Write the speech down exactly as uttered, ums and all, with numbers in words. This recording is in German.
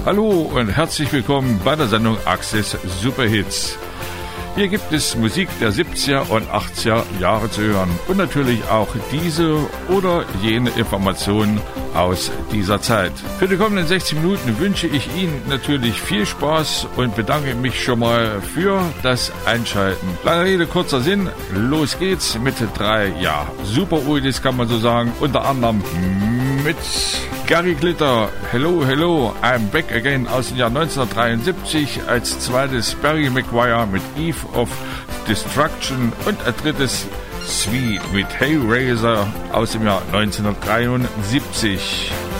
Hallo und herzlich willkommen bei der Sendung Access Superhits. Hier gibt es Musik der siebziger und achtziger Jahre zu hören und natürlich auch diese oder jene Informationen aus dieser Zeit. Für die kommenden sechzig Minuten wünsche ich Ihnen natürlich viel Spaß und bedanke mich schon mal für das Einschalten. Lange Rede, kurzer Sinn, los geht's mit drei, ja, super Oldies kann man so sagen, unter anderem mit Gary Glitter, Hello, Hello, I'm Back Again aus dem Jahr neunzehnhundertdreiundsiebzig, als zweites Barry McGuire mit Eve of Destruction und ein drittes Sweet mit Hey Razor aus dem Jahr neunzehnhundertdreiundsiebzig.